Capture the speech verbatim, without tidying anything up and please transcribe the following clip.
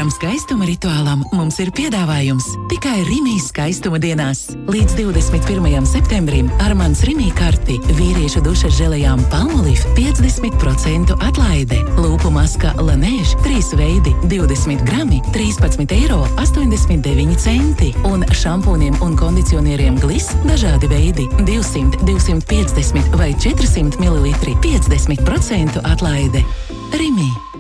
Katram skaistuma rituālam mums ir piedāvājums tikai Rimijas skaistuma dienās. Līdz divdesmit pirmajam septembrim ar mans Rimī karti vīriešu dušas želejām Palmolive piecdesmit procentu atlaide. Lūpu maska Laneige trīs veidi divdesmit grami trīspadsmit eiro astoņdesmit deviņi centi. Un šampūniem un kondicionieriem Gliss dažādi veidi divsimt, divsimt piecdesmit vai četrsimt mililitri piecdesmit procentu atlaide. Rimī.